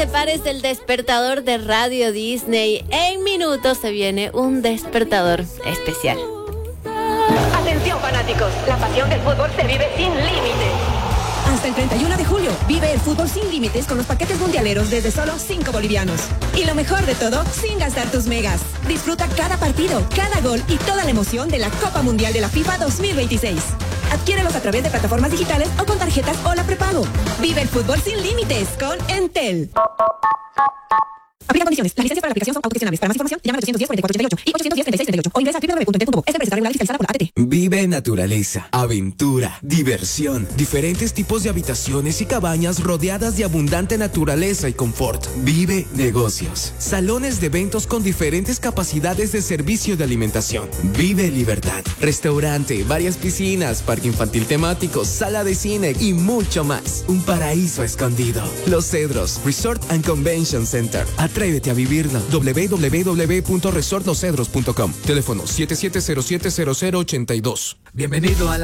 separes del despertador de Radio Disney. En minutos se viene un despertador especial. Atención fanáticos, la pasión del fútbol se vive sin límites. Hasta el 31 de julio, vive el fútbol sin límites con los paquetes mundialeros desde solo 5 bolivianos. Y lo mejor de todo, sin gastar tus megas. Disfruta cada partido, cada gol y toda la emoción de la Copa Mundial de la FIFA 2026. Adquiérelos a través de plataformas digitales o con tarjetas Hola Prepago. Vive el fútbol sin límites con Entel. Aplica condiciones. Las licencias para la aplicación son autogestionables. Para más información, llama al 810-4438 y 810-3638 o ingresa a www.entel.co. Esta empresa regular fiscalizada por la ATT. Vive naturaleza, aventura, diversión, diferentes tipos de habitaciones y cabañas rodeadas de abundante naturaleza y confort. Vive negocios, salones de eventos con diferentes capacidades de servicio de alimentación. Vive libertad, restaurante, varias piscinas, parque infantil temático, sala de cine y mucho más. Un paraíso escondido. Los Cedros Resort and Convention Center. Atrévete a vivirlo. www.resortloscedros.com. Teléfono 77070082. Bienvenido a la